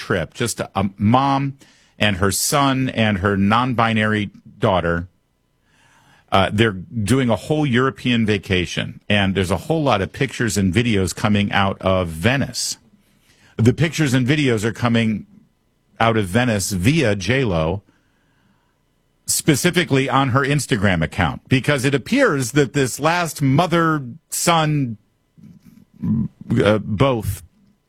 trip, just a mom and her son and her non-binary daughter. They're doing a whole European vacation, and there's a whole lot of pictures and videos coming out of Venice. The pictures and videos are coming out of Venice via J-Lo, specifically on her Instagram account, because it appears that this last mother-son both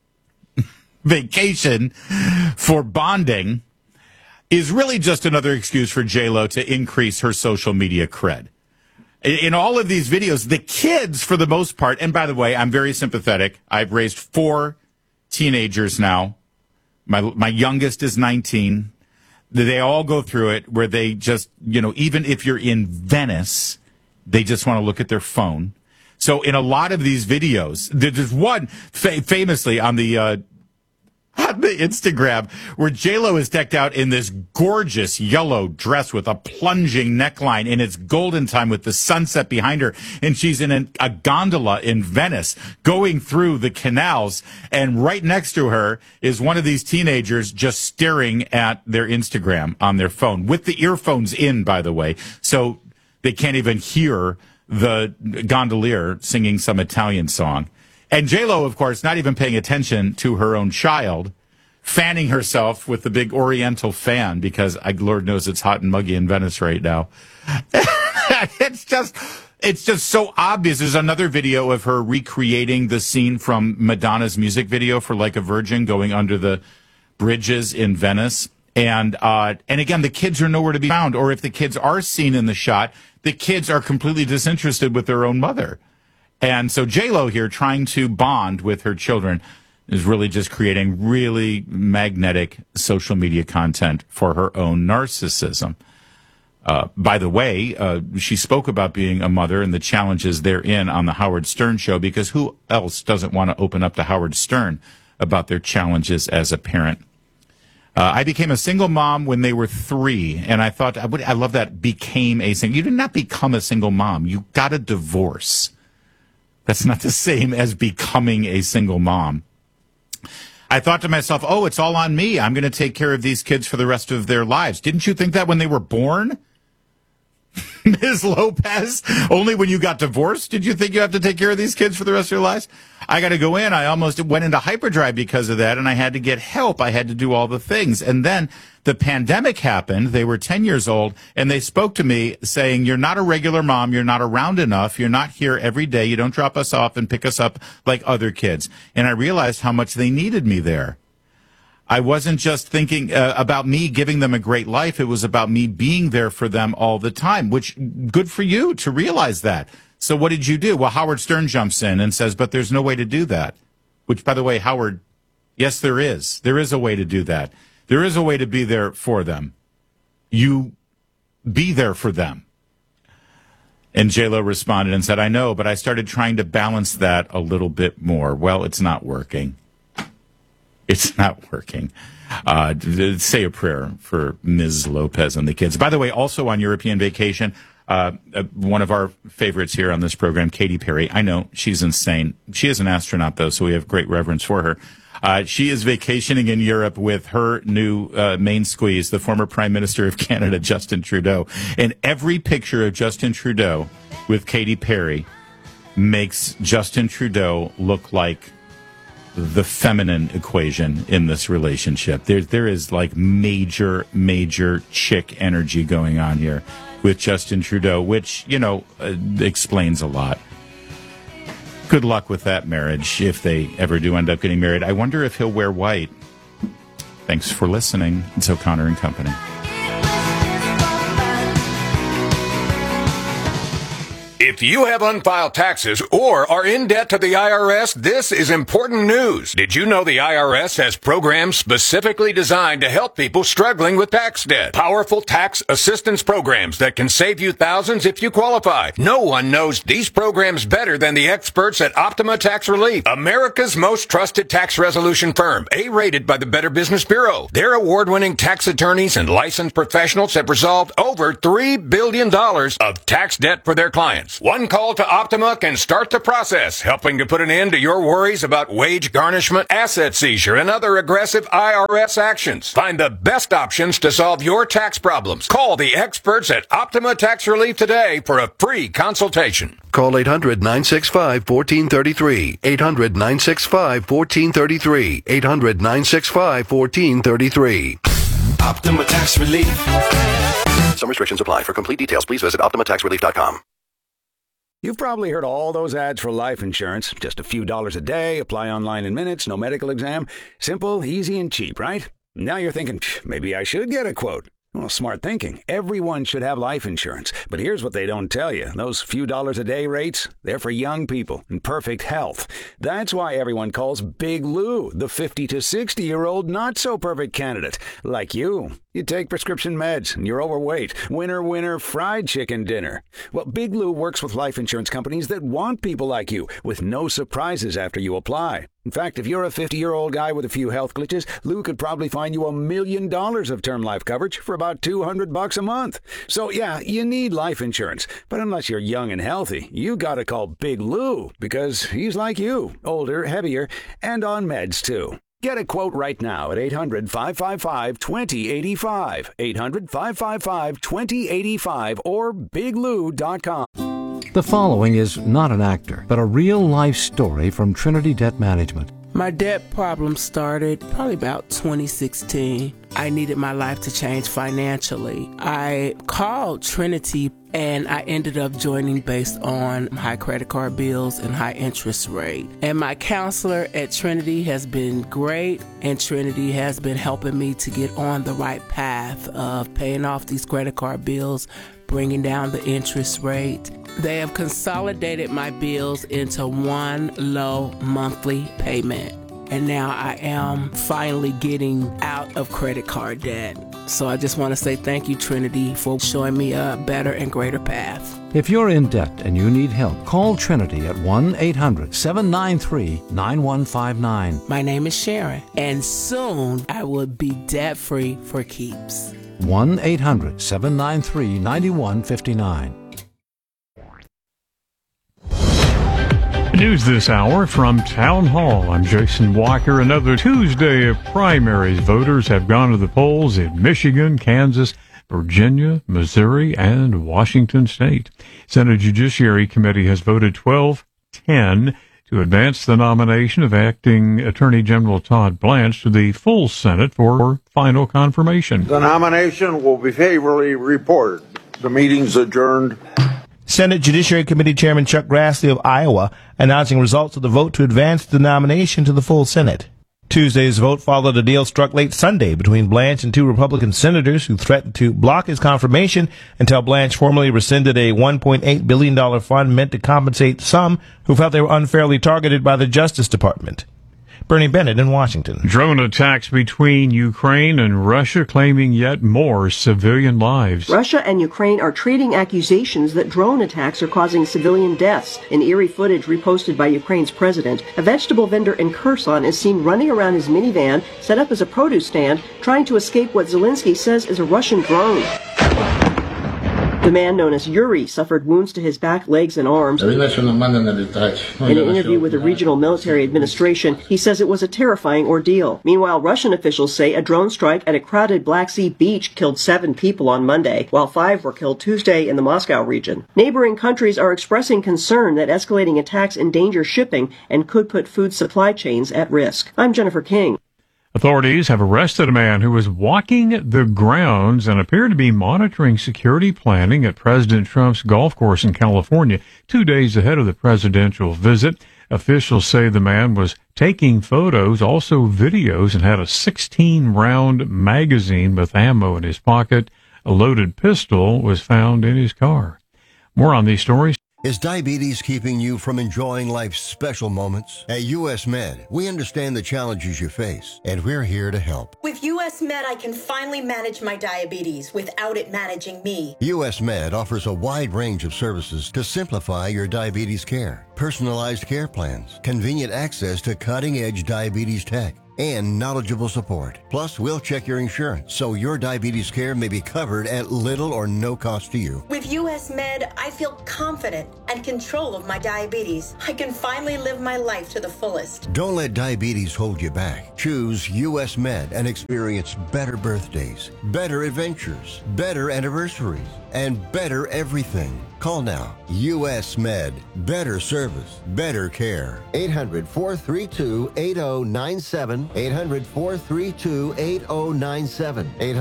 vacation for bonding is really just another excuse for J-Lo to increase her social media cred. In all of these videos, the kids, for the most part, and by the way, I'm very sympathetic. I've raised 4 teenagers now. My youngest is 19. They all go through it where they just, even if you're in Venice, they just want to look at their phone. So in a lot of these videos, there's one famously on the Instagram where J-Lo is decked out in this gorgeous yellow dress with a plunging neckline, and it's golden time with the sunset behind her, and she's in a gondola in Venice going through the canals, and right next to her is one of these teenagers just staring at their Instagram on their phone with the earphones in, by the way, so they can't even hear the gondolier singing some Italian song. And J-Lo, of course, not even paying attention to her own child, fanning herself with the big Oriental fan because Lord knows it's hot and muggy in Venice right now. It's just so obvious. There's another video of her recreating the scene from Madonna's music video for Like a Virgin going under the bridges in Venice. And again, the kids are nowhere to be found. Or if the kids are seen in the shot, the kids are completely disinterested with their own mother. And so J-Lo here, trying to bond with her children, is really just creating really magnetic social media content for her own narcissism. By the way, she spoke about being a mother and the challenges therein on the Howard Stern show, because who else doesn't want to open up to Howard Stern about their challenges as a parent? I became a single mom when they were 3, and I thought, I love that, became a single. You did not become a single mom. You got a divorce. That's not the same as becoming a single mom. I thought to myself, oh, it's all on me. I'm going to take care of these kids for the rest of their lives. Didn't you think that when they were born? Ms. Lopez, only when you got divorced did you think you have to take care of these kids for the rest of your lives? I got to go in. I almost went into hyperdrive because of that, and I had to get help. I had to do all the things. And then the pandemic happened. They were 10 years old, and they spoke to me saying, you're not a regular mom. You're not around enough. You're not here every day. You don't drop us off and pick us up like other kids. And I realized how much they needed me there. I wasn't just thinking about me giving them a great life. It was about me being there for them all the time, which good for you to realize that. So what did you do? Well, Howard Stern jumps in and says, but there's no way to do that. Which, by the way, Howard, yes, there is. There is a way to do that. There is a way to be there for them. You be there for them. And J-Lo responded and said, I know, but I started trying to balance that a little bit more. Well, it's not working. It's not working. Say a prayer for Ms. Lopez and the kids. By the way, also on European vacation, one of our favorites here on this program, Katy Perry. I know, she's insane. She is an astronaut, though, so we have great reverence for her. She is vacationing in Europe with her new main squeeze, the former Prime Minister of Canada, Justin Trudeau. And every picture of Justin Trudeau with Katy Perry makes Justin Trudeau look like the feminine equation in this relationship. There is like major chick energy going on here with Justin Trudeau, which, explains a lot. Good luck with that marriage if they ever do end up getting married. I wonder if he'll wear white. Thanks for listening. It's O'Connor and Company. If you have unfiled taxes or are in debt to the IRS, this is important news. Did you know the IRS has programs specifically designed to help people struggling with tax debt? Powerful tax assistance programs that can save you thousands if you qualify. No one knows these programs better than the experts at Optima Tax Relief, America's most trusted tax resolution firm, A-rated by the Better Business Bureau. Their award-winning tax attorneys and licensed professionals have resolved over $3 billion of tax debt for their clients. plans. One call to Optima can start the process, helping to put an end to your worries about wage garnishment, asset seizure, and other aggressive IRS actions. Find the best options to solve your tax problems. Call the experts at Optima Tax Relief today for a free consultation. Call 800-965-1433. 800-965-1433. 800-965-1433. Optima Tax Relief. Some restrictions apply. For complete details, please visit OptimaTaxRelief.com. You've probably heard all those ads for life insurance. Just a few dollars a day, apply online in minutes, no medical exam. Simple, easy, and cheap, right? Now you're thinking, maybe I should get a quote. Well, smart thinking. Everyone should have life insurance. But here's what they don't tell you. Those few dollars a day rates, they're for young people in perfect health. That's why everyone calls Big Lou the 50 to 60-year-old not-so-perfect candidate. Like you. You take prescription meds and you're overweight. Winner, winner, fried chicken dinner. Well, Big Lou works with life insurance companies that want people like you with no surprises after you apply. In fact, if you're a 50-year-old guy with a few health glitches, Lou could probably find you $1 million of term life coverage for about $200 a month. So yeah, you need life insurance. But unless you're young and healthy, you gotta call Big Lou because he's like you, older, heavier, and on meds too. Get a quote right now at 800-555-2085, 800-555-2085, or biglou.com. The following is not an actor, but a real-life story from Trinity Debt Management. My debt problem started probably about 2016. I needed my life to change financially. I called Trinity and I ended up joining based on high credit card bills and high interest rate. And my counselor at Trinity has been great, and Trinity has been helping me to get on the right path of paying off these credit card bills, bringing down the interest rate. They have consolidated my bills into one low monthly payment. And now I am finally getting out of credit card debt. So I just want to say thank you, Trinity, for showing me a better and greater path. If you're in debt and you need help, call Trinity at 1-800-793-9159. My name is Sharon, and soon I will be debt-free for keeps. 1-800-793-9159. News this hour from Town Hall. I'm Jason Walker. Another Tuesday of primaries. Voters have gone to the polls in Michigan, Kansas, Virginia, Missouri, and Washington State. Senate Judiciary Committee has voted 12-10 to advance the nomination of acting Attorney General Todd Blanche to the full Senate for final confirmation. The nomination will be favorably reported. The meeting's adjourned. Senate Judiciary Committee Chairman Chuck Grassley of Iowa announcing results of the vote to advance the nomination to the full Senate. Tuesday's vote followed a deal struck late Sunday between Blanche and two Republican senators who threatened to block his confirmation until Blanche formally rescinded a $1.8 billion fund meant to compensate some who felt they were unfairly targeted by the Justice Department. Bernie Bennett in Washington. Drone attacks between Ukraine and Russia claiming yet more civilian lives. Russia and Ukraine are trading accusations that drone attacks are causing civilian deaths. In eerie footage reposted by Ukraine's president, a vegetable vendor in Kherson is seen running around his minivan set up as a produce stand, trying to escape what Zelensky says is a Russian drone. The man known as Yuri suffered wounds to his back, legs, and arms. In an interview with the regional military administration, he says it was a terrifying ordeal. Meanwhile, Russian officials say a drone strike at a crowded Black Sea beach killed 7 people on Monday, while 5 were killed Tuesday in the Moscow region. Neighboring countries are expressing concern that escalating attacks endanger shipping and could put food supply chains at risk. I'm Jennifer King. Authorities have arrested a man who was walking the grounds and appeared to be monitoring security planning at President Trump's golf course in California 2 days ahead of the presidential visit. Officials say the man was taking photos, also videos, and had a 16-round magazine with ammo in his pocket. A loaded pistol was found in his car. More on these stories. Is diabetes keeping you from enjoying life's special moments? At US Med, we understand the challenges you face, and we're here to help. With US Med, I can finally manage my diabetes without it managing me. US Med offers a wide range of services to simplify your diabetes care. Personalized care plans, convenient access to cutting-edge diabetes tech, and knowledgeable support. Plus, we'll check your insurance so your diabetes care may be covered at little or no cost to you. With US Med, I feel confident and control of my diabetes. I can finally live my life to the fullest. Don't let diabetes hold you back. Choose US Med and experience better birthdays, better adventures, better anniversaries, and better everything. Call now. US Med. Better service. Better care. 800-432-8097. 800-432-8097.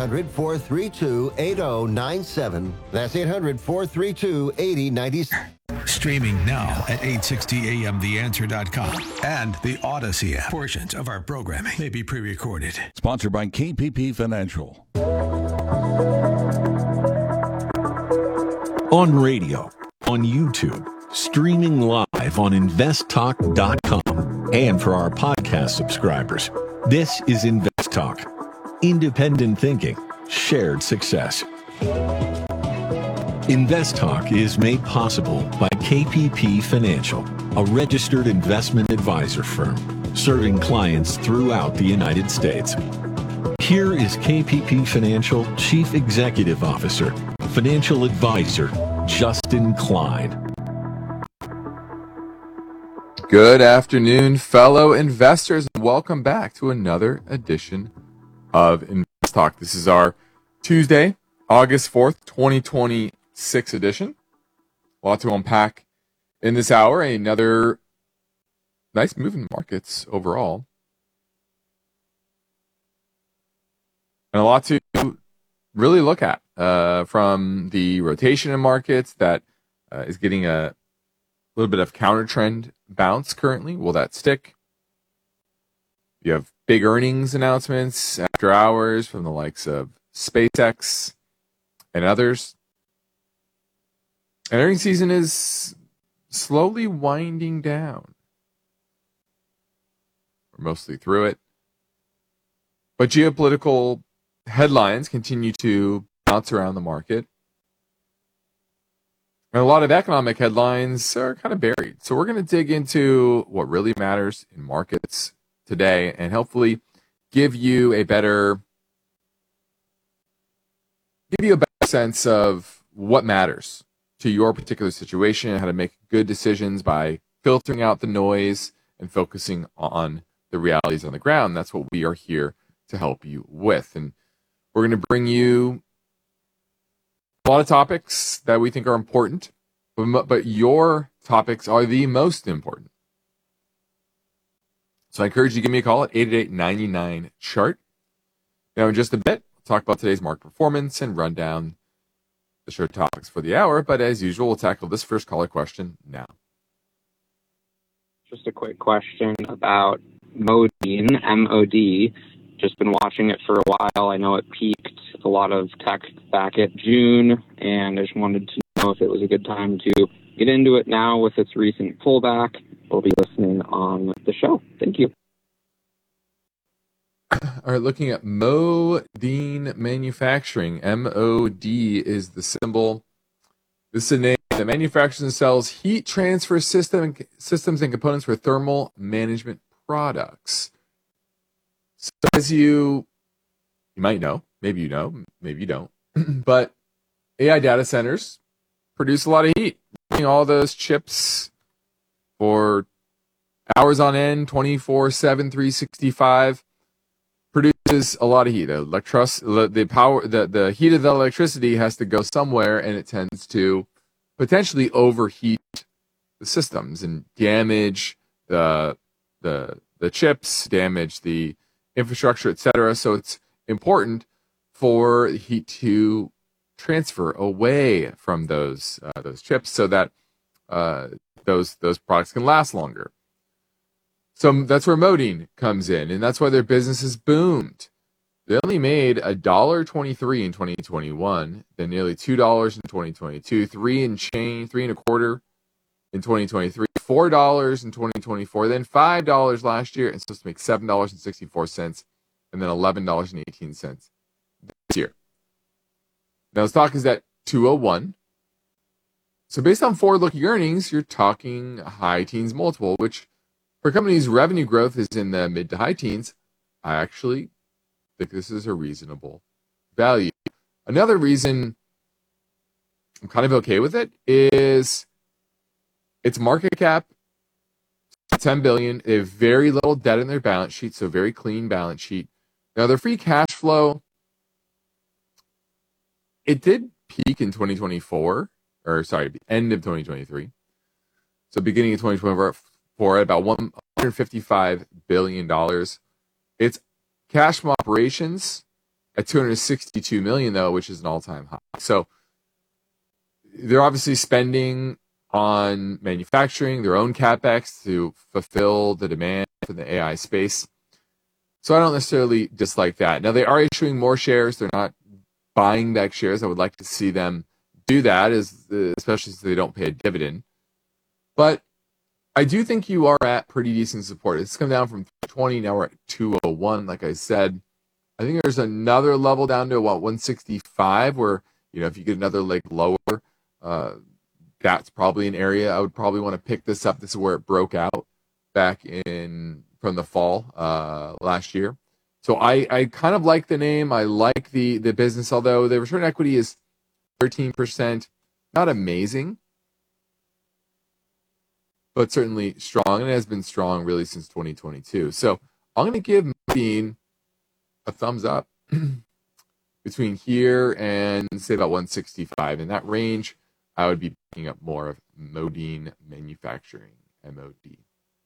800-432-8097. That's 800-432-8097. Streaming now at 860amtheanswer.com and the Odyssey app. Portions of our programming may be pre-recorded. Sponsored by KPP Financial. On radio, on YouTube, streaming live on investtalk.com, and for our podcast subscribers. This is Invest Talk. Independent thinking, shared success. Invest Talk is made possible by KPP Financial, a registered investment advisor firm serving clients throughout the United States. Here is KPP Financial Chief Executive Officer, Financial Advisor, Justin Klein. Good afternoon, fellow investors, and welcome back to another edition of Invest Talk. This is our Tuesday, August 4th, 2026 edition. A lot to unpack in this hour. Another nice move in the markets overall. And a lot to really look at from the rotation in markets that is getting a little bit of counter trend bounce currently. Will that stick? You have big earnings announcements after hours from the likes of SpaceX and others. And earnings season is slowly winding down. We're mostly through it. But geopolitical headlines continue to bounce around the market. And a lot of economic headlines are kind of buried. So we're going to dig into what really matters in markets today and hopefully give you a better sense of what matters to your particular situation, how to make good decisions by filtering out the noise and focusing on the realities on the ground. That's what we are here to help you with. And we're going to bring you a lot of topics that we think are important, but your topics are the most important. So I encourage you to give me a call at 888-99-CHART. Now, in just a bit, we'll talk about today's market performance and run down the show topics for the hour. But as usual, we'll tackle this first caller question now. Just a quick question about Modine, M-O-D. Just been watching it for a while. I know it peaked a lot of tech back at June, and I just wanted to know if it was a good time to get into it now with its recent pullback. We'll be listening on the show. Thank you. All right, looking at Modine Manufacturing. M-O-D is the symbol. This is a name that manufactures and sells heat transfer systems and components for thermal management products. So as you might know, maybe you don't, but AI data centers produce a lot of heat. Running all those chips for hours on end, 24/7, 365, produces a lot of heat. The heat of the electricity has to go somewhere, and it tends to potentially overheat the systems and damage the chips, damage the infrastructure, etc. So it's important for heat to transfer away from those chips so that those products can last longer. So that's where Modine comes in, and that's why their business has boomed. They only made $1.23 in 2021, then nearly $2 in 2022, $3 and a quarter in 2023, $4 in 2024, then $5 last year, and supposed to make $7.64, and then $11.18 this year. Now the stock is at 201. So based on forward-looking earnings, you're talking high teens multiple, which for companies' revenue growth is in the mid to high teens. I actually think this is a reasonable value. Another reason I'm kind of okay with it is its market cap, $10 billion. They have very little debt in their balance sheet, so very clean balance sheet. Now, their free cash flow, it did peak in 2024, or sorry, the end of 2023. So beginning of 2024 at about $155 billion. Its cash from operations at $262 million, though, which is an all-time high. So they're obviously spending on manufacturing, their own CapEx to fulfill the demand for the AI space. So I don't necessarily dislike that. Now, they are issuing more shares. They're not buying back shares. I would like to see them do that, especially since they don't pay a dividend. But I do think you are at pretty decent support. It's come down from 20, now we're at 201, like I said. I think there's another level down to about 165 where, if you get another leg lower, that's probably an area I would probably want to pick this up. This is where it broke out back from the fall last year. So I kind of like the name. I like the business, although the return on equity is 13%. Not amazing, but certainly strong, and it has been strong really since 2022. So I'm going to give Modine a thumbs up between here and say about 165. In that range, I would be picking up more of Modine Manufacturing, MOD.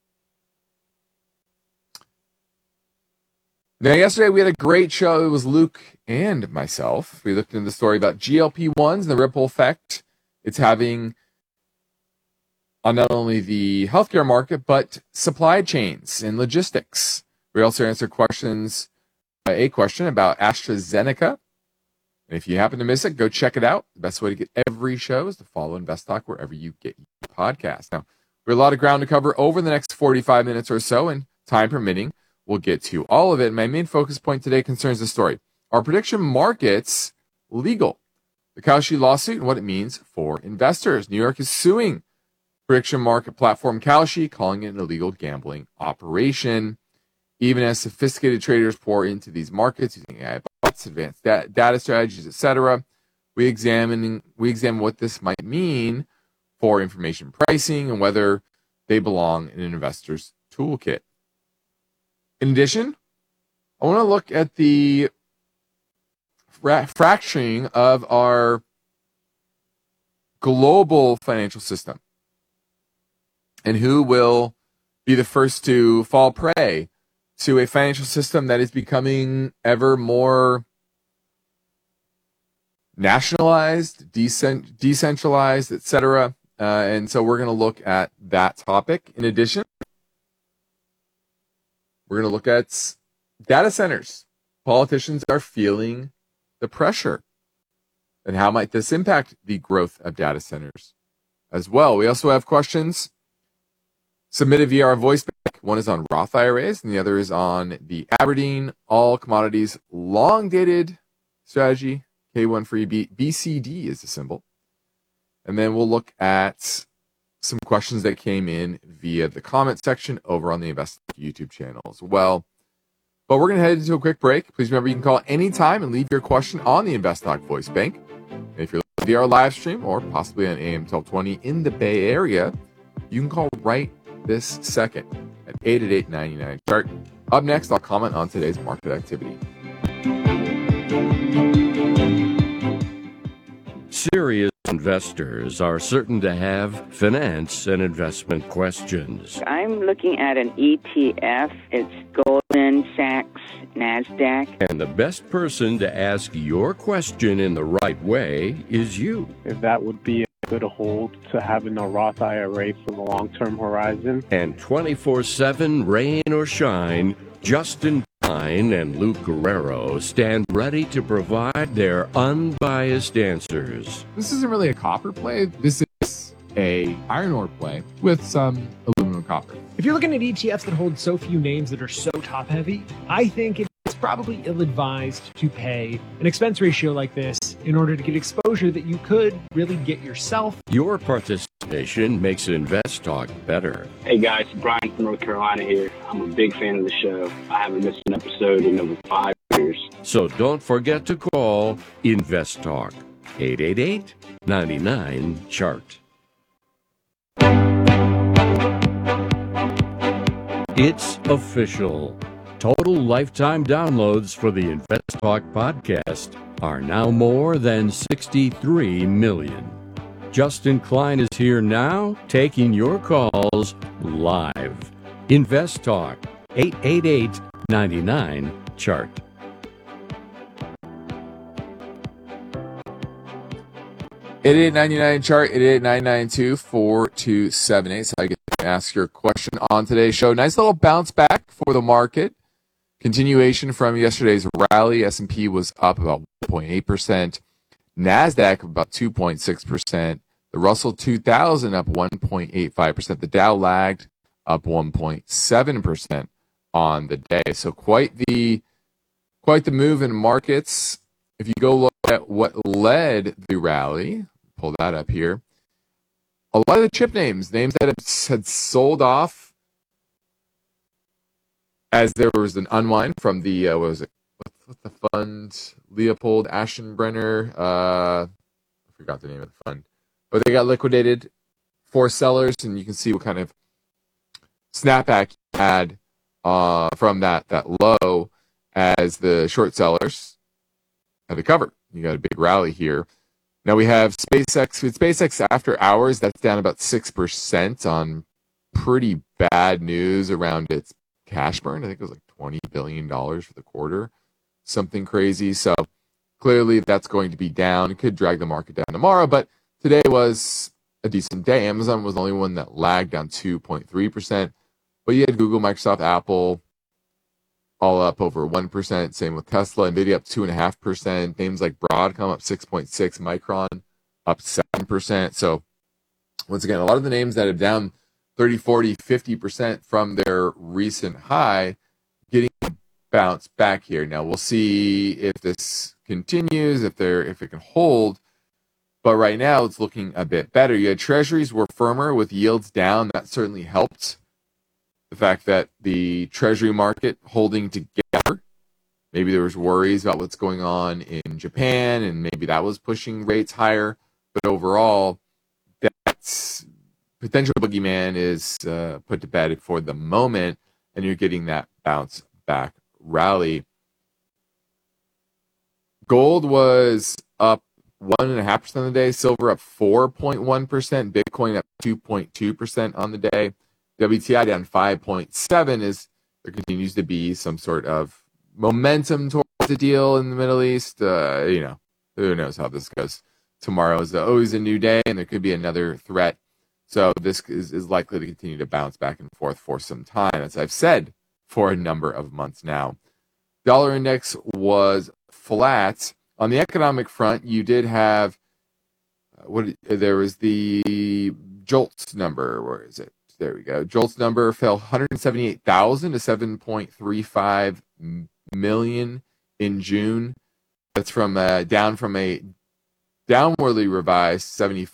Now, yesterday we had a great show. It was Luke and myself. We looked into the story about GLP-1s and the ripple effect it's having on not only the healthcare market, but supply chains and logistics. We also answered a question about AstraZeneca. And if you happen to miss it, go check it out. The best way to get every show is to follow Invest Talk wherever you get your podcast. Now, we have a lot of ground to cover over the next 45 minutes or so, and time permitting, we'll get to all of it. My main focus point today concerns the story. Are prediction markets legal? The Kalshi lawsuit and what it means for investors. New York is suing prediction market platform Kalshi, calling it an illegal gambling operation. Even as sophisticated traders pour into these markets using AI bots, advanced data strategies, etc., we examine what this might mean for information pricing and whether they belong in an investor's toolkit. In addition, I want to look at the fracturing of our global financial system and who will be the first to fall prey to a financial system that is becoming ever more nationalized, decentralized, etc. And so we're going to look at that topic. In addition, we're going to look at data centers. Politicians are feeling the pressure. And how might this impact the growth of data centers as well? We also have questions submitted via our voice bank. One is on Roth IRAs, and the other is on the Aberdeen All Commodities Long-Dated Strategy, K1 for EB. BCD is the symbol. And then we'll look at some questions that came in via the comment section over on the Invest YouTube channel as well. But we're going to head into a quick break. Please remember you can call anytime and leave your question on the Invest Talk voice bank. And if you're listening via our live stream or possibly on AM 1220 in the Bay Area, you can call right this second at 888-99-CHART. Up next, I'll comment on today's market activity. Serious investors are certain to have finance and investment questions. I'm looking at an ETF. It's Goldman Sachs NASDAQ. And the best person to ask your question in the right way is you. If that would be a good hold to have in a Roth IRA for the long-term horizon. And 24/7, rain or shine, Justin Pine and Luke Guerrero stand ready to provide their unbiased answers. This isn't really a copper play. This is a iron ore play with some aluminum copper. If you're looking at ETFs that hold so few names that are so top heavy, I think it's probably ill-advised to pay an expense ratio like this in order to get exposure that you could really get yourself. Your participation makes InvestTalk better. Hey guys, Brian from North Carolina here. I'm a big fan of the show. I haven't missed an episode in over 5 years. So don't forget to call InvestTalk 888-99-CHART. It's official. Total lifetime downloads for the InvestTalk podcast are now more than 63 million. Justin Klein is here now, taking your calls live. InvestTalk, 888-99-CHART. It 8899 chart, 888-992-4278. So I get to ask your question on today's show. Nice little bounce back for the market. Continuation from yesterday's rally. S&P was up about 1.8%. NASDAQ about 2.6%. The Russell 2000 up 1.85%. The Dow lagged up 1.7% on the day. So quite the move in markets. If you go look at what led the rally, pull that up here. A lot of the chip names that had sold off as there was an unwind from the what was it? What's the fund? Leopold Aschenbrenner. I forgot the name of the fund, but they got liquidated for sellers, and you can see what kind of snapback you had from that low as the short sellers had to cover. You got a big rally here. Now we have SpaceX. With SpaceX after hours, that's down about 6% on pretty bad news around its cash burn. I think it was like $20 billion for the quarter. Something crazy. So clearly that's going to be down. It could drag the market down tomorrow, but today was a decent day. Amazon was the only one that lagged, down 2.3%. But you had Google, Microsoft, Apple, all up over 1%. Same with Tesla. NVIDIA up 2.5%. Names like Broadcom up 6.6%. Micron up 7%. So once again, a lot of the names that have down 30, 40, 50% from their recent high getting bounced back here. Now we'll see if this continues, if it can hold. But right now it's looking a bit better. You had treasuries were firmer with yields down. That certainly helped. The fact that the treasury market holding together, maybe there was worries about what's going on in Japan, and maybe that was pushing rates higher. But overall, that's potential boogeyman is put to bed for the moment, and you're getting that bounce back rally. Gold was up 1.5% on the day. Silver up 4.1%. Bitcoin up 2.2% on the day. WTI down 5.7 as there continues to be some sort of momentum towards the deal in the Middle East. Who knows how this goes. Tomorrow is always a new day, and there could be another threat. So this is likely to continue to bounce back and forth for some time, as I've said, for a number of months now. Dollar index was flat. On the economic front, you did have there was the JOLTS number. Where is it? There we go. JOLTS number fell 178,000 to 7.35 million in June. That's from down from a downwardly revised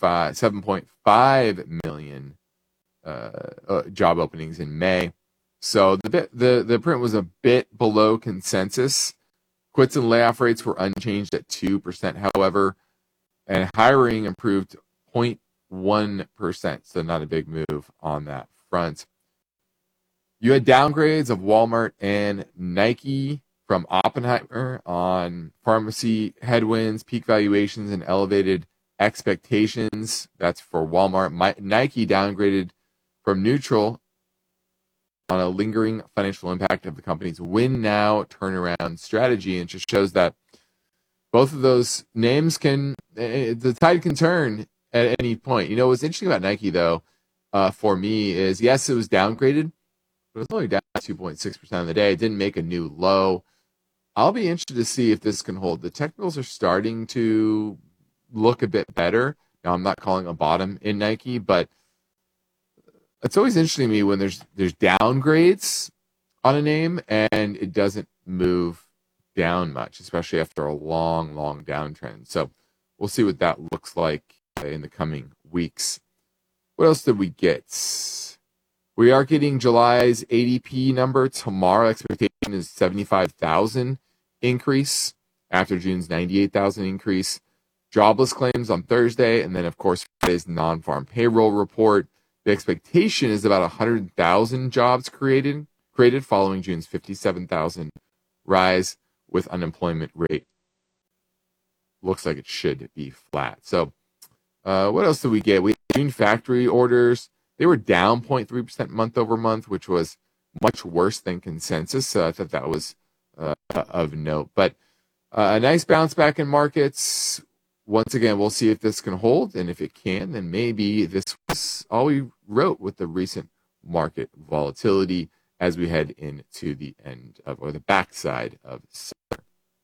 7.5 million job openings in May. So the print was a bit below consensus. Quits and layoff rates were unchanged at 2%, however, and hiring improved 0.1%, so not a big move on that front. You had downgrades of Walmart and Nike from Oppenheimer on pharmacy headwinds, peak valuations, and elevated expectations. That's for Walmart. Nike downgraded from neutral on a lingering financial impact of the company's win now turnaround strategy, and just shows that both of those names the tide can turn at any point. What's interesting about Nike, though, for me is, yes, it was downgraded, but it was only down 2.6% on the day. It didn't make a new low. I'll be interested to see if this can hold. The technicals are starting to look a bit better. Now, I'm not calling a bottom in Nike, but it's always interesting to me when there's downgrades on a name and it doesn't move down much, especially after a long downtrend. So we'll see what that looks like in the coming weeks. What else did we get? We are getting July's ADP number tomorrow. Expectation is 75,000 increase after June's 98,000 increase. Jobless claims on Thursday, and then, of course, Friday's non-farm payroll report. The expectation is about 100,000 jobs created following June's 57,000 rise, with unemployment rate looks like it should be flat. So what else did we get? We had June factory orders. They were down 0.3% month over month, which was much worse than consensus. So I thought that was of note. But a nice bounce back in markets. Once again, we'll see if this can hold. And if it can, then maybe this was all we wrote with the recent market volatility as we head into the end of, or the backside of summer.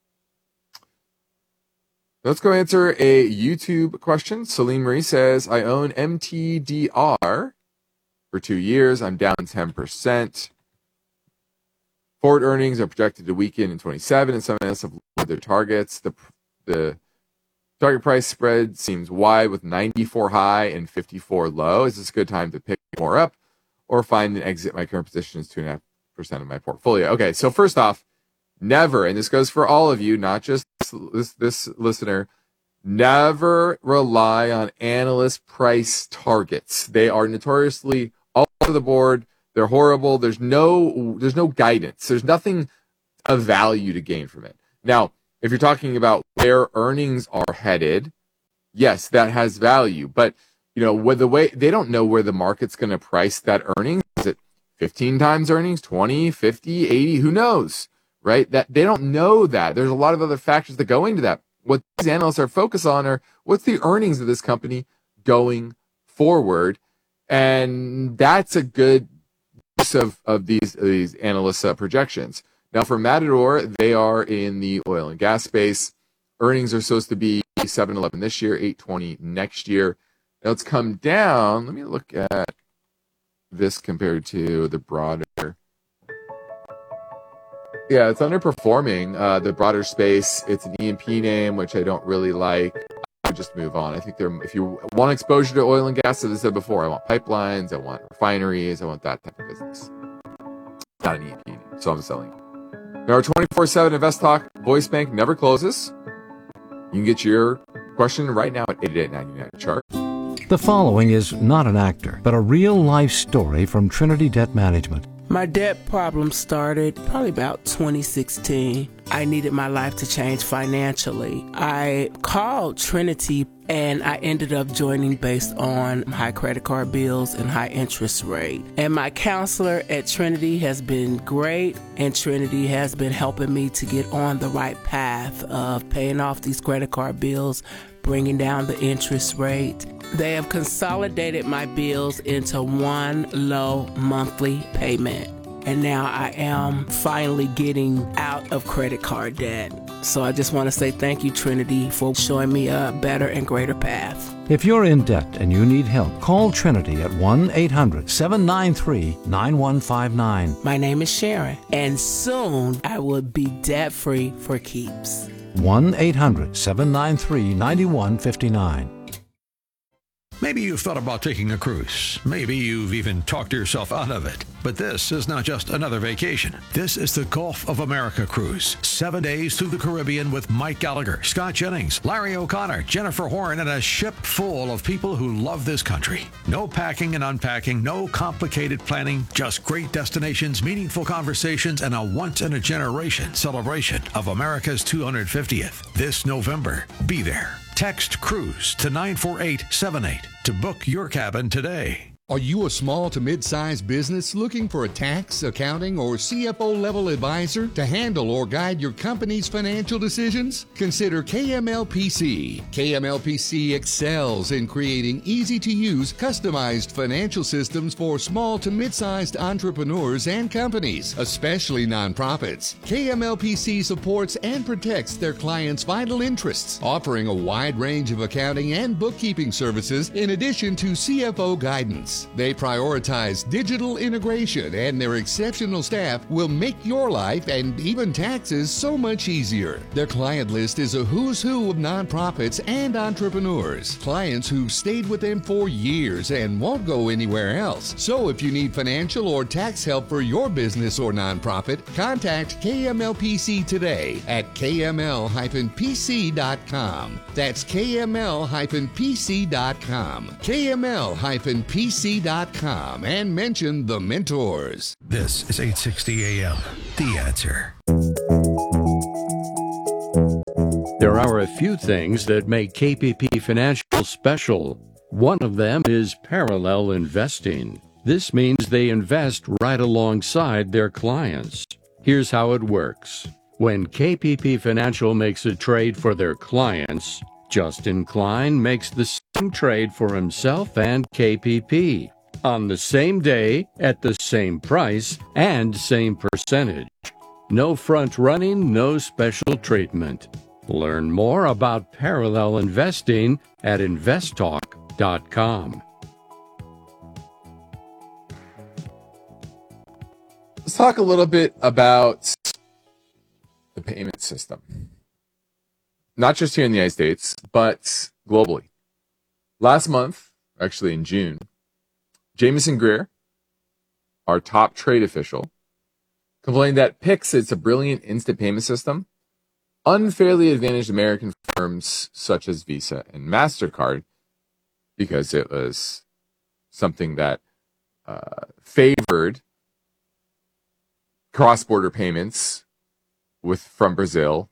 Let's go answer a YouTube question. Celine Marie says, I own MTDR for 2 years. I'm down 10%. Forward earnings are projected to weaken in 27, and some analysts have lowered their targets. The target price spread seems wide with 94 high and 54 low. Is this a good time to pick more up or find an exit? My current position is 2.5% of my portfolio. Okay, so first off, never, and this goes for all of you, not just this listener, never rely on analyst price targets. They are notoriously all over the board. They're horrible. There's no guidance. There's nothing of value to gain from it. Now, if you're talking about where earnings are headed, yes, that has value. But with the way they don't know where the market's going to price that earnings. Is it 15 times earnings, 20, 50, 80? Who knows? Right? That they don't know that. There's a lot of other factors that go into that. What these analysts are focused on are what's the earnings of this company going forward, and that's a good use of these analysts' projections. Now, for Matador, they are in the oil and gas space. Earnings are supposed to be $7.11 this year, $8.20 next year. Now it's come down. Let me look at this compared to the broader. Yeah, it's underperforming the broader space. It's an E&P name, which I don't really like. I would just move on. I think if you want exposure to oil and gas, as I said before, I want pipelines, I want refineries, I want that type of business. Not an E&P name, so I'm selling. Now, our 24/7 Invest Talk voice bank never closes. You can get your question right now at 888-99-CHART. The following is not an actor, but a real-life story from Trinity Debt Management. My debt problem started probably about 2016. I needed my life to change financially. I called Trinity and I ended up joining based on high credit card bills and high interest rate. And my counselor at Trinity has been great, and Trinity has been helping me to get on the right path of paying off these credit card bills, bringing down the interest rate. They have consolidated my bills into one low monthly payment. And now I am finally getting out of credit card debt. So I just want to say thank you, Trinity, for showing me a better and greater path. If you're in debt and you need help, call Trinity at 1-800-793-9159. My name is Sharon, and soon I will be debt-free for keeps. 1-800-793-9159. Maybe you've thought about taking a cruise. Maybe you've even talked yourself out of it. But this is not just another vacation. This is the Gulf of America cruise. 7 days through the Caribbean with Mike Gallagher, Scott Jennings, Larry O'Connor, Jennifer Horn, and a ship full of people who love this country. No packing and unpacking, no complicated planning, just great destinations, meaningful conversations, and a once-in-a-generation celebration of America's 250th. This November, be there. Text CRUISE to 94878 to book your cabin today. Are you a small to mid-sized business looking for a tax, accounting, or CFO-level advisor to handle or guide your company's financial decisions? Consider KMLPC. KMLPC excels in creating easy-to-use, customized financial systems for small to mid-sized entrepreneurs and companies, especially nonprofits. KMLPC supports and protects their clients' vital interests, offering a wide range of accounting and bookkeeping services in addition to CFO guidance. payments. They prioritize digital integration, and their exceptional staff will make your life and even taxes so much easier. Their client list is a who's who of nonprofits and entrepreneurs, clients who've stayed with them for years and won't go anywhere else. So if you need financial or tax help for your business or nonprofit, contact KMLPC today at kml-pc.com. That's kml-pc.com. kml-pc.com, and mention the mentors. This is 860 AM, The Answer. There are a few things that make KPP Financial special. One of them is parallel investing. This means they invest right alongside their clients. Here's how it works. When KPP Financial makes a trade for their clients, Justin Klein makes the same trade for himself and KPP on the same day, at the same price, and same percentage. No front running, no special treatment. Learn more about parallel investing at investtalk.com. Let's talk a little bit about the payment system. Not just here in the United States, but globally. Last month, actually in June, Jameson Greer, our top trade official, complained that Pix, it's a brilliant instant payment system, unfairly advantaged American firms such as Visa and MasterCard because it was something that favored cross-border payments from Brazil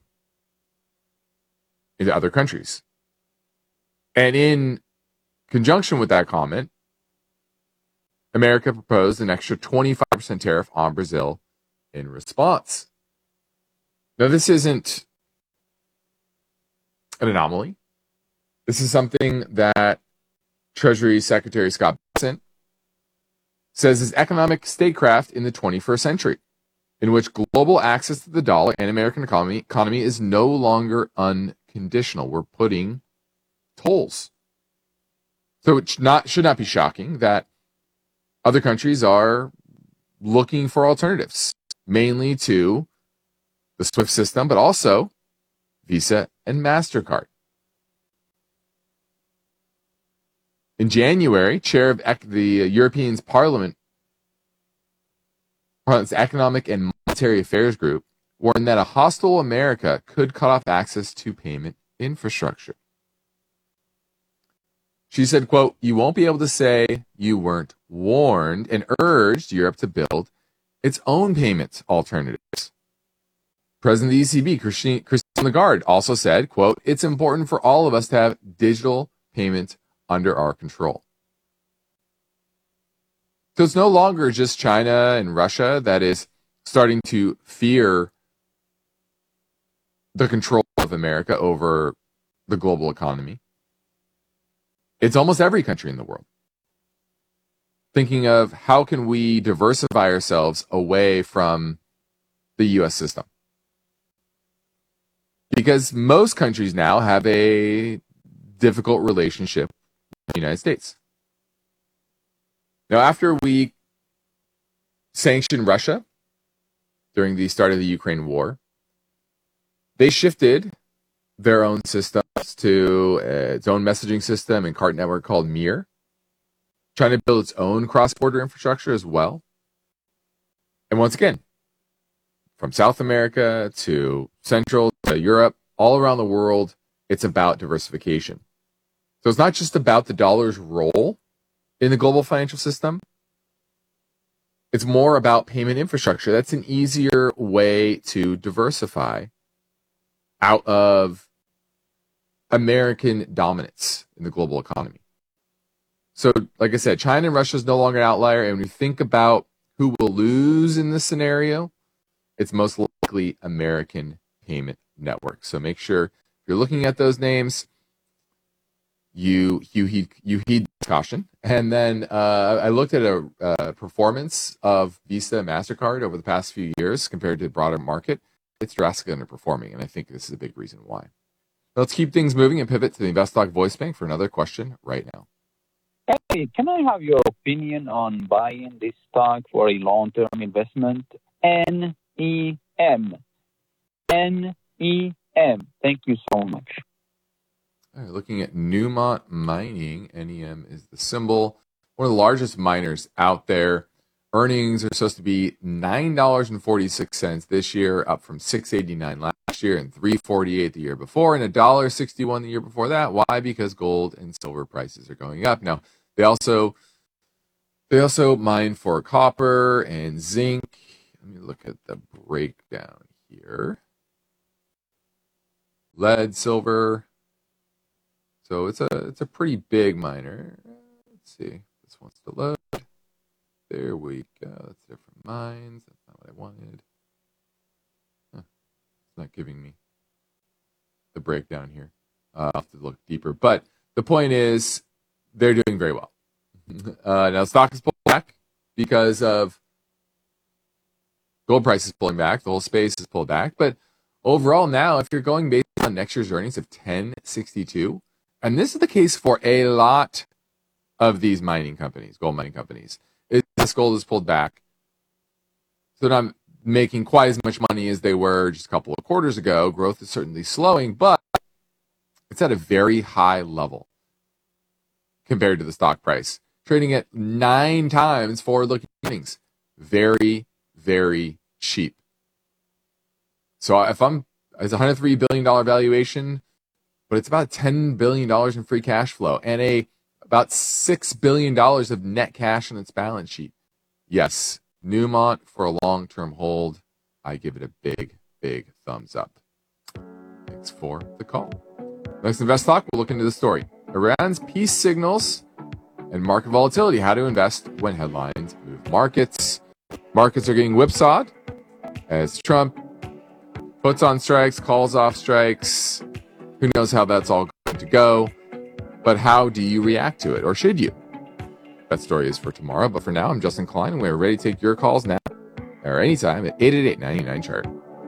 into other countries. And in conjunction with that comment, America proposed an extra 25% tariff on Brazil in response. Now, this isn't an anomaly. This is something that Treasury Secretary Scott Bessent says is economic statecraft in the 21st century, in which global access to the dollar and American economy is no longer unconditional. We're putting tolls. So it should not be shocking that other countries are looking for alternatives, mainly to the SWIFT system, but also Visa and MasterCard. In January, chair of the European Parliament's Economic and Monetary Affairs Group warned that a hostile America could cut off access to payment infrastructure. She said, quote, "You won't be able to say you weren't warned," and urged Europe to build its own payment alternatives. President of the ECB, Christine Lagarde, also said, quote, "It's important for all of us to have digital payment under our control." So it's no longer just China and Russia that is starting to fear the control of America over the global economy. It's almost every country in the world thinking of how can we diversify ourselves away from the U.S. system. Because most countries now have a difficult relationship with the United States. Now, after we sanctioned Russia during the start of the Ukraine war, they shifted their own systems to its own messaging system and card network called Mir, trying to build its own cross-border infrastructure as well. And once again, from South America to Central to Europe, all around the world, it's about diversification. So it's not just about the dollar's role in the global financial system. It's more about payment infrastructure. That's an easier way to diversify out of American dominance in the global economy. So, like I said, China and Russia is no longer an outlier. And when you think about who will lose in this scenario, it's most likely American payment network. So make sure if you're looking at those names, you heed caution. And then I looked at a performance of Visa and MasterCard over the past few years compared to the broader market. It's drastically underperforming, and I think this is a big reason why. Let's keep things moving and pivot to the InvestTalk voice bank for another question right now. Hey, can I have your opinion on buying this stock for a long-term investment? NEM. NEM. Thank you so much. All right, looking at Newmont Mining, NEM is the symbol. One of the largest miners out there. Earnings are supposed to be $9.46 this year, up from $6.89 last year and $3.48 the year before, and $1.61 the year before that. Why? Because gold and silver prices are going up. Now, they also mine for copper and zinc. Let me look at the breakdown here. Lead, silver. So it's a pretty big miner. Let's see. This wants to load. There we go. That's different mines. That's not what I wanted. It's not giving me the breakdown here. I'll have to look deeper. But the point is, they're doing very well. Now, stock is pulling back because of gold prices pulling back. The whole space is pulled back. But overall now, if you're going based on next year's earnings of $10.62, and this is the case for a lot of these mining companies, gold mining companies, this gold is pulled back. So they're not making quite as much money as they were just a couple of quarters ago. Growth is certainly slowing, but it's at a very high level compared to the stock price, trading at 9 times forward-looking earnings. Very, very cheap. So if it's a $103 billion valuation, but it's about $10 billion in free cash flow and about $6 billion of net cash on its balance sheet. Yes, Newmont for a long-term hold. I give it a big, big thumbs up. Thanks for the call. Next Invest Talk, we'll look into the story. Iran's peace signals and market volatility. How to invest when headlines move markets. Markets are getting whipsawed as Trump puts on strikes, calls off strikes. Who knows how that's all going to go? But how do you react to it, or should you? That story is for tomorrow, but for now, I'm Justin Klein, and we're ready to take your calls now or anytime at 888-99-CHART.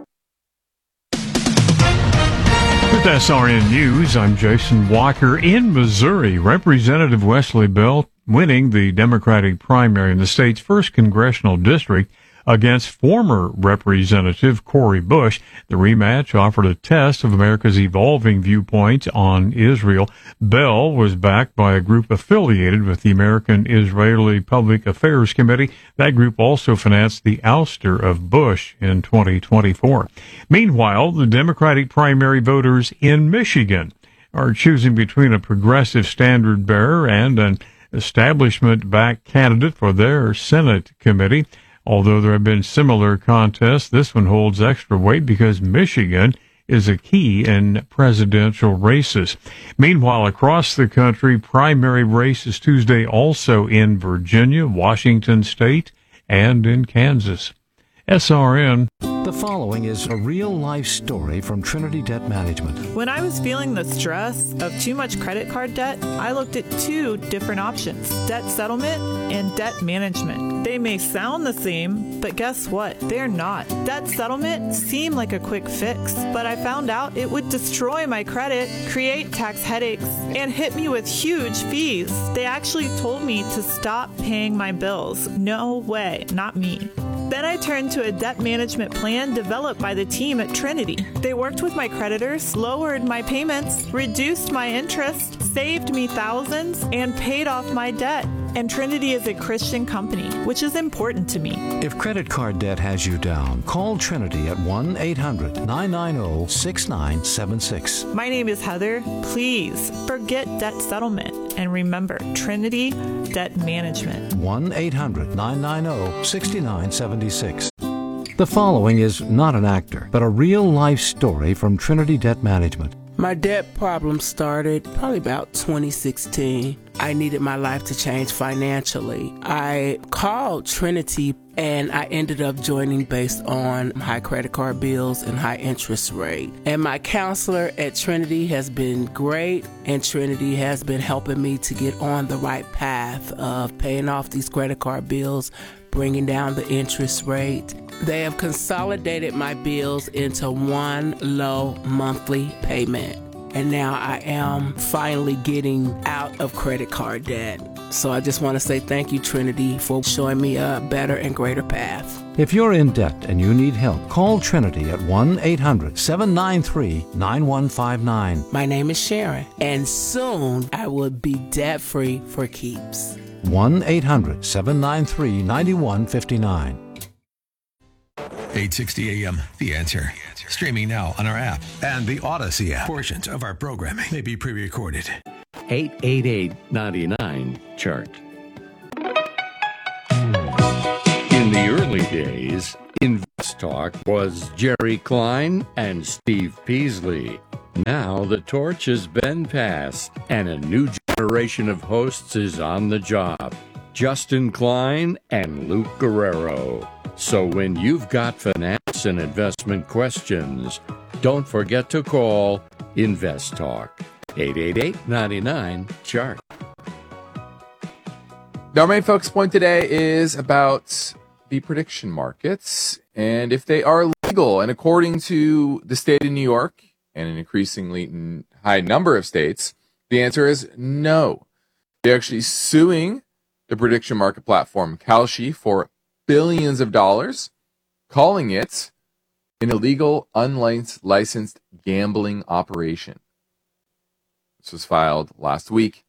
With SRN News, I'm Jason Walker. In Missouri, Representative Wesley Bell winning the Democratic primary in the state's first congressional district against former Representative Cori Bush. The rematch offered a test of America's evolving viewpoint on Israel. Bell was backed by a group affiliated with the American Israeli Public Affairs Committee. That group also financed the ouster of Bush in 2024. Meanwhile, the Democratic primary voters in Michigan are choosing between a progressive standard bearer and an establishment-backed candidate for their Senate committee. Although there have been similar contests, this one holds extra weight because Michigan is a key in presidential races. Meanwhile, across the country, primary races Tuesday also in Virginia, Washington State, and in Kansas. SRN. The following is a real-life story from Trinity Debt Management. When I was feeling the stress of too much credit card debt, I looked at 2 different options: debt settlement and debt management. They may sound the same, but guess what? They're not. Debt settlement seemed like a quick fix, but I found out it would destroy my credit, create tax headaches, and hit me with huge fees. They actually told me to stop paying my bills. No way, not me. Then I turned to a debt management plan developed by the team at Trinity. They worked with my creditors, lowered my payments, reduced my interest, saved me thousands, and paid off my debt. And Trinity is a Christian company, which is important to me. If credit card debt has you down, call Trinity at 1-800-990-6976. My name is Heather. Please forget debt settlement and remember Trinity Debt Management. 1-800-990-6976. The following is not an actor, but a real-life story from Trinity Debt Management. My debt problem started probably about 2016. I needed my life to change financially. I called Trinity and I ended up joining based on high credit card bills and high interest rate. And my counselor at Trinity has been great, and Trinity has been helping me to get on the right path of paying off these credit card bills, bringing down the interest rate. They have consolidated my bills into one low monthly payment. And now I am finally getting out of credit card debt. So I just want to say thank you, Trinity, for showing me a better and greater path. If you're in debt and you need help, call Trinity at 1-800-793-9159. My name is Sharon, and soon I will be debt-free for keeps. 1-800-793-9159. 860 AM, The Answer. Streaming now on our app and the Odyssey app. Portions of our programming may be pre-recorded. 888-99-CHART. In the early days, InvestTalk was Jerry Klein and Steve Peasley. Now the torch has been passed, and a new generation of hosts is on the job. Justin Klein and Luke Guerrero. So when you've got finance and investment questions, don't forget to call InvestTalk. 888-99-CHART. Our main focus point today is about the prediction markets and if they are legal. And according to the state of New York and an increasingly high number of states, the answer is no. They're actually suing the prediction market platform Kalshi for billions of dollars, calling it an illegal, unlicensed gambling operation. This was filed last week.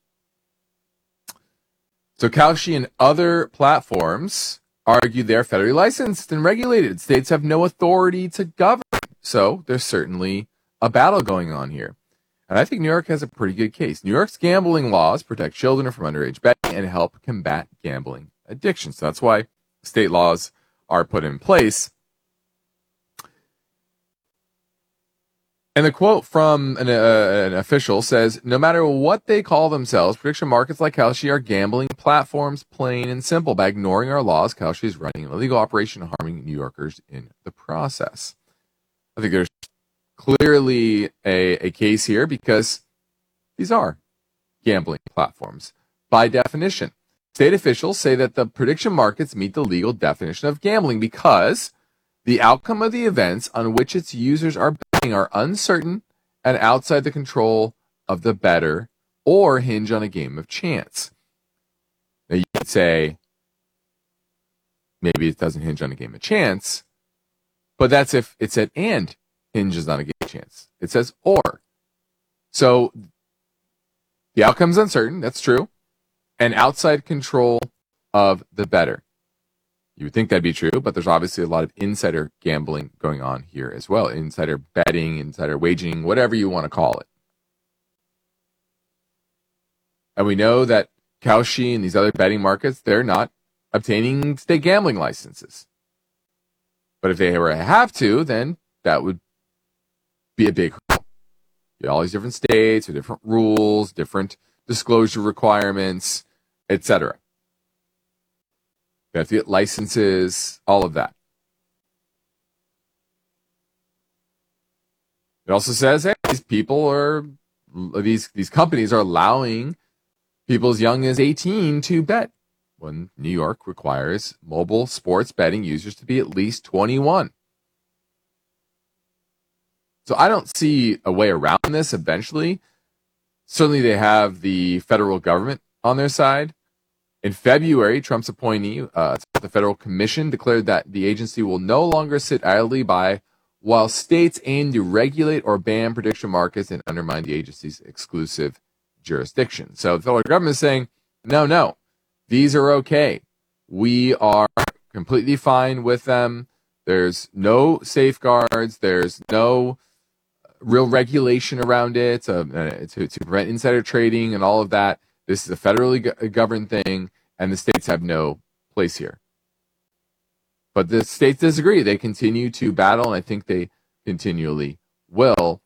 So Kalshi and other platforms argue they're federally licensed and regulated. States have no authority to govern. So there's certainly a battle going on here. And I think New York has a pretty good case. New York's gambling laws protect children from underage betting and help combat gambling addiction. So that's why state laws are put in place. And the quote from an official says, no matter what they call themselves, prediction markets like Kalshi are gambling platforms, plain and simple. By ignoring our laws, Kalshi is running an illegal operation, harming New Yorkers in the process. I think there's clearly a case here because these are gambling platforms by definition. State officials say that the prediction markets meet the legal definition of gambling because the outcome of the events on which its users are betting are uncertain and outside the control of the bettor or hinge on a game of chance. Now you could say maybe it doesn't hinge on a game of chance, but that's if it said and hinges on a game of chance. It says or. So the outcome's uncertain, that's true, and outside control of the bettor. You would think that'd be true, but there's obviously a lot of insider gambling going on here as well. Insider betting, insider wagering, whatever you want to call it. And we know that Kalshi and these other betting markets, they're not obtaining state gambling licenses. But if they ever have to, then that would be a big hurdle. You have all these different states with different rules, different disclosure requirements, etc. They have to get licenses, all of that. It also says, hey, these companies are allowing people as young as 18 to bet, when New York requires mobile sports betting users to be at least 21. So I don't see a way around this eventually. Certainly they have the federal government on their side. In February, Trump's appointee, the Federal Commission, declared that the agency will no longer sit idly by while states aim to regulate or ban prediction markets and undermine the agency's exclusive jurisdiction. So the federal government is saying, no, these are okay. We are completely fine with them. There's no safeguards. There's no real regulation around it to prevent insider trading and all of that. This is a federally governed thing, and the states have no place here. But the states disagree. They continue to battle, and I think they continually will.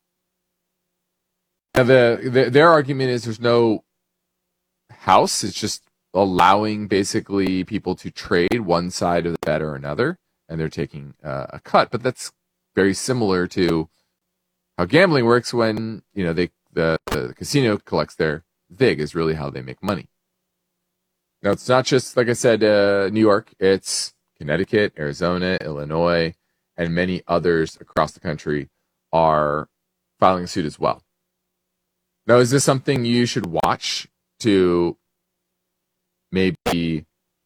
Now their argument is there's no house. It's just allowing basically people to trade one side of the bet or another, and they're taking a cut. But that's very similar to how gambling works when the casino collects their VIG is really how they make money. Now, it's not just, like I said, New York. It's Connecticut, Arizona, Illinois, and many others across the country are filing suit as well. Now, is this something you should watch to maybe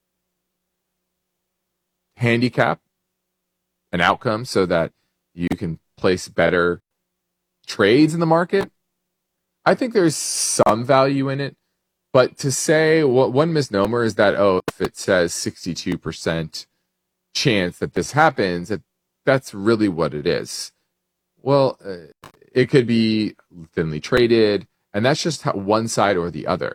handicap an outcome so that you can place better trades in the market. I think there's some value in it, but to say one misnomer is that, if it says 62% chance that this happens, that's really what it is. Well, it could be thinly traded, and that's just one side or the other.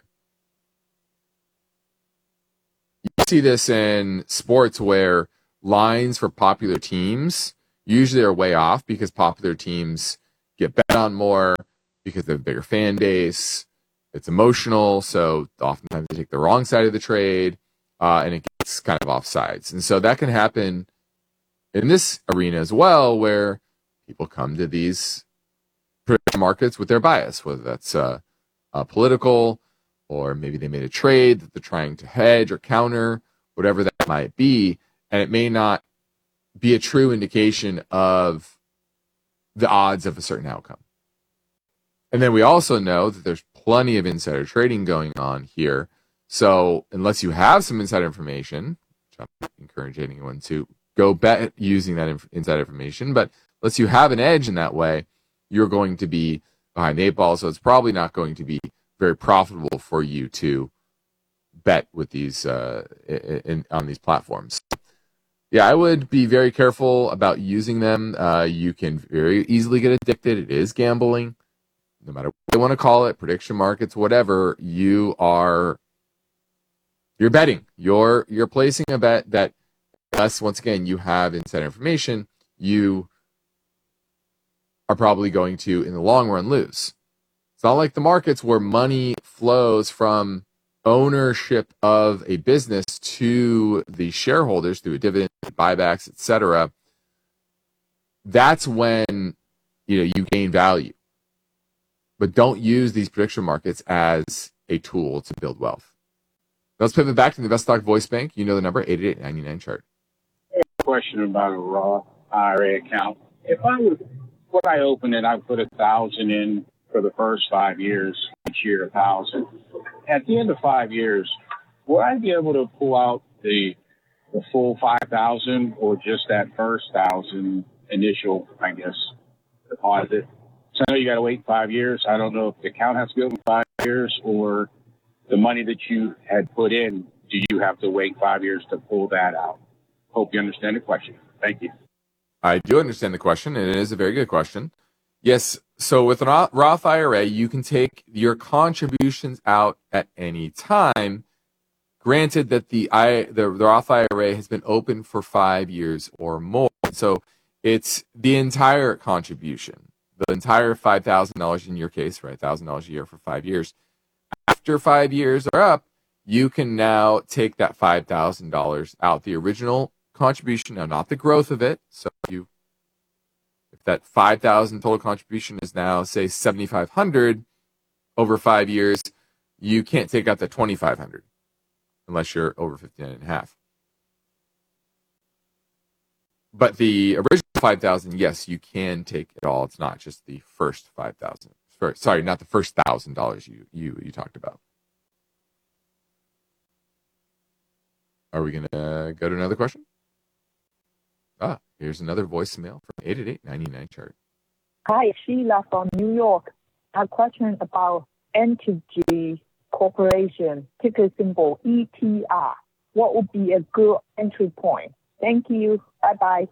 You see this in sports where lines for popular teams usually are way off because popular teams get bet on more because they have a bigger fan base. It's emotional, so oftentimes they take the wrong side of the trade, and it gets kind of offsides. And so that can happen in this arena as well, where people come to these prediction markets with their bias, whether that's political, or maybe they made a trade that they're trying to hedge or counter, whatever that might be, and it may not be a true indication of the odds of a certain outcome. And then we also know that there's plenty of insider trading going on here. So unless you have some insider information, which I'm encouraging anyone to go bet using that inside information, but unless you have an edge in that way, you're going to be behind the 8 ball. So it's probably not going to be very profitable for you to bet with these on these platforms. Yeah, I would be very careful about using them. You can very easily get addicted. It is gambling. No matter what they want to call it, prediction markets, whatever, you're betting. You're placing a bet that, unless, once again, you have insider information, you are probably going to, in the long run, lose. It's not like the markets where money flows from ownership of a business to the shareholders through a dividend, buybacks, etc. That's when you gain value. But don't use these prediction markets as a tool to build wealth. Let's pivot back to the InvestTalk Voice Bank. You know the number, 888-99-CHART. Question about a Roth IRA account. If when I open it, I put 1,000 in for the first 5 years, each year 1,000. At the end of 5 years, will I be able to pull out the full 5,000 or just that first 1,000 initial, deposit? So I know you got to wait 5 years. I don't know if the account has to be open 5 years or the money that you had put in, do you have to wait 5 years to pull that out? Hope you understand the question. Thank you. I do understand the question, and it is a very good question. Yes, so with a Roth IRA, you can take your contributions out at any time, granted that the Roth IRA has been open for 5 years or more. So it's the entire contribution, the entire $5,000 in your case, right? $1,000 a year for 5 years. After 5 years are up, you can now take that $5,000 out, the original contribution, now not the growth of it. So if that $5,000 total contribution is now, say, $7,500 over 5 years, you can't take out the $2,500 unless you're over 59.5. But the original $5,000, yes, you can take it all. It's not just the first $5,000. Sorry, not the first $1,000 you talked about. Are we going to go to another question? Here's another voicemail from 888-99-CHART. Hi, Sheila from New York. I have a question about Entergy Corporation, ticker symbol ETR. What would be a good entry point? Thank you. Bye-bye.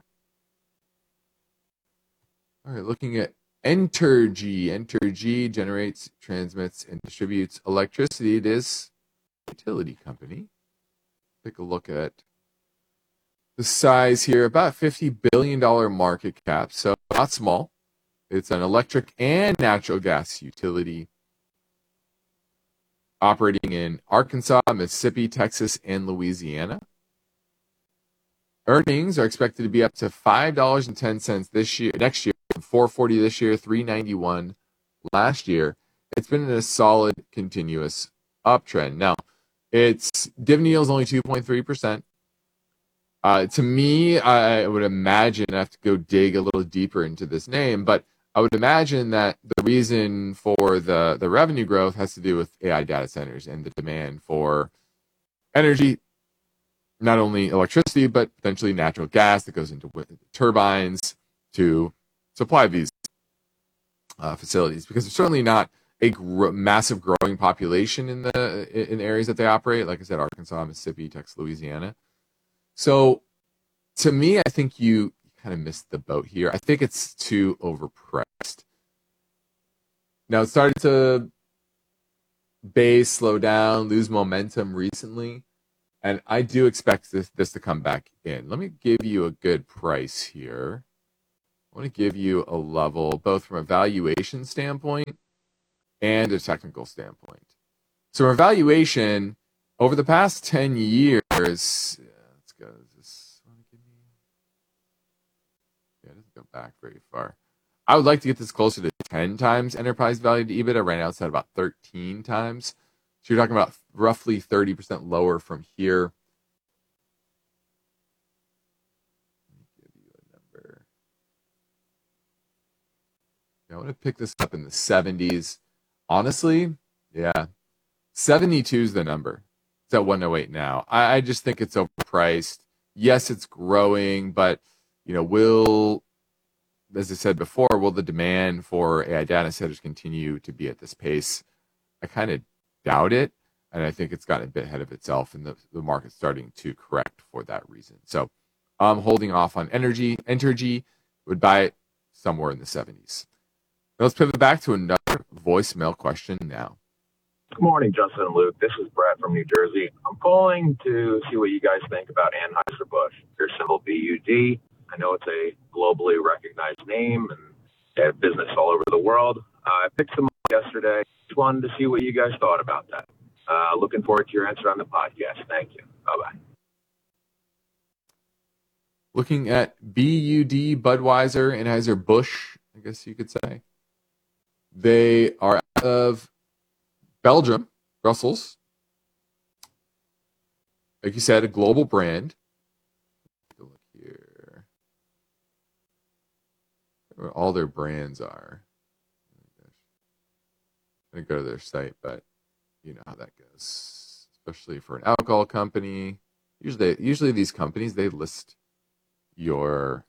All right, looking at Entergy. Entergy generates, transmits, and distributes electricity. It is a utility company. Take a look at the size here, about $50 billion market cap, so not small. It's an electric and natural gas utility operating in Arkansas, Mississippi, Texas, and Louisiana. Earnings are expected to be up to $5.10 next year, $4.40 this year, $3.91 last year. It's been in a solid, continuous uptrend. Now, its dividend yield is only 2.3%. To me, I would imagine, I have to go dig a little deeper into this name, but I would imagine that the reason for the revenue growth has to do with AI data centers and the demand for energy, not only electricity, but potentially natural gas that goes into turbines to supply these facilities, because there's certainly not a massive growing population in areas that they operate. Like I said, Arkansas, Mississippi, Texas, Louisiana. So to me, I think you kind of missed the boat here. I think it's too overpriced. Now it started to slow down, lose momentum recently, and I do expect this to come back in. Let me give you a good price here. I want to give you a level both from a valuation standpoint and a technical standpoint. So our valuation over the past 10 years, let's go. It doesn't go back very far. I would like to get this closer to 10 times enterprise value to EBITDA. Right now it's at about 13 times. So you're talking about roughly 30% lower from here. Let me give you a number. I want to pick this up in the 70s. Honestly, yeah, 72 is the number. It's at 108 now. I just think it's overpriced. Yes, it's growing, but as I said before, will the demand for AI data centers continue to be at this pace? I kind of doubt it, and I think it's gotten a bit ahead of itself, and the market's starting to correct for that reason. So I'm holding off on energy. Entergy would buy it somewhere in the 70s. Now let's pivot back to another voicemail question now. Good morning, Justin and Luke. This is Brett from New Jersey. I'm calling to see what you guys think about Anheuser-Busch. Their symbol BUD. I know it's a globally recognized name, and they have business all over the world. I picked them up yesterday. Just wanted to see what you guys thought about that. Looking forward to your answer on the podcast. Thank you. Bye-bye. Looking at BUD, Budweiser, Anheuser-Busch, I guess you could say. They are out of Belgium, Brussels. Like you said, a global brand. Look here. Where all their brands are. I'm going to go to their site, but you know how that goes. Especially for an alcohol company. Usually these companies, they list their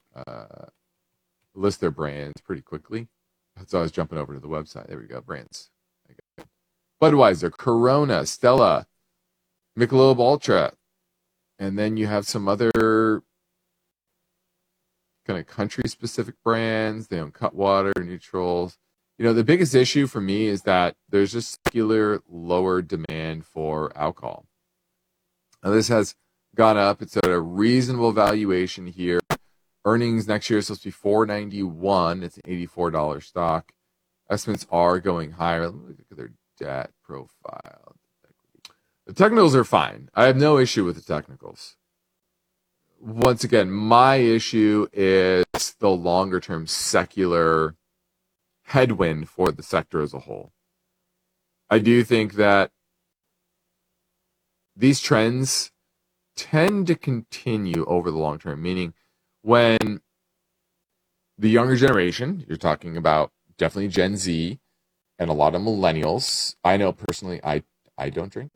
brands pretty quickly. So I was jumping over to the website. There we go, brands. Budweiser, Corona, Stella, Michelob Ultra, and then you have some other kind of country-specific brands. They own Cutwater, Neutrals. The biggest issue for me is that there's just secular lower demand for alcohol. Now, this has gone up. It's at a reasonable valuation here. Earnings next year is supposed to be $4.91. It's an $84 stock. Estimates are going higher. Let me look at their debt profile. The technicals are fine. I have no issue with the technicals. Once again, my issue is the longer-term secular headwind for the sector as a whole. I do think that these trends tend to continue over the long term, meaning when the younger generation, you're talking about definitely Gen Z and a lot of millennials. I know personally I don't drink.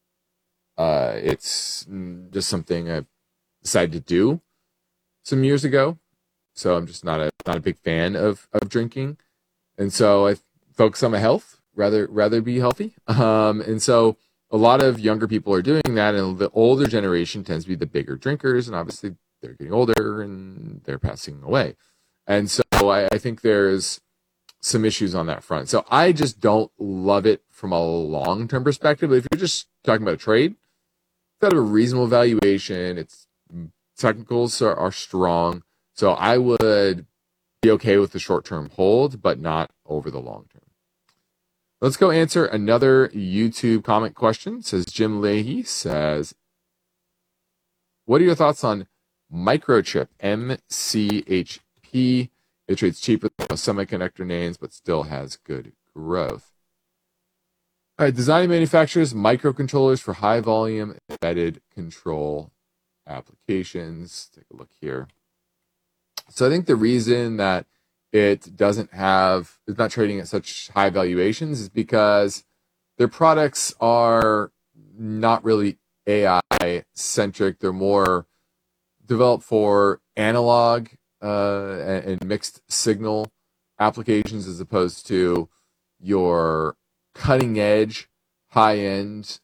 It's just something I've decided to do some years ago. So I'm just not a big fan of drinking. And so I focus on my health, rather be healthy. And so a lot of younger people are doing that, and the older generation tends to be the bigger drinkers, and obviously they're getting older and they're passing away. And so I think there's some issues on that front. So I just don't love it from a long-term perspective. But if you're just talking about a trade, it's got a reasonable valuation. Its technicals are strong. So I would be okay with the short-term hold, but not over the long term. Let's go answer another YouTube comment question. It says Jim Leahy says, what are your thoughts on Microchip, MCHP? It trades cheaper than most semiconductor names, but still has good growth. All right, designing manufacturers microcontrollers for high volume embedded control applications. Take a look here. So I think the reason that it's not trading at such high valuations is because their products are not really AI centric. They're more developed for analog and mixed signal applications as opposed to your cutting edge, high end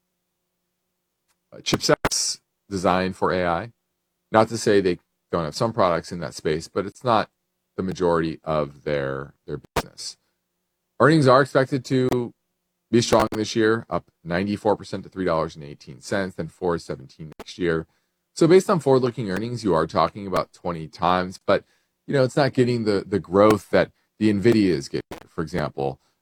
chipsets designed for AI. Not to say they don't have some products in that space, but it's not the majority of their business. Earnings are expected to be strong this year, up 94% to $3.18, then $4.17 next year. So based on forward-looking earnings, you are talking about 20 times, but it's not getting the growth that the NVIDIA is getting, for example.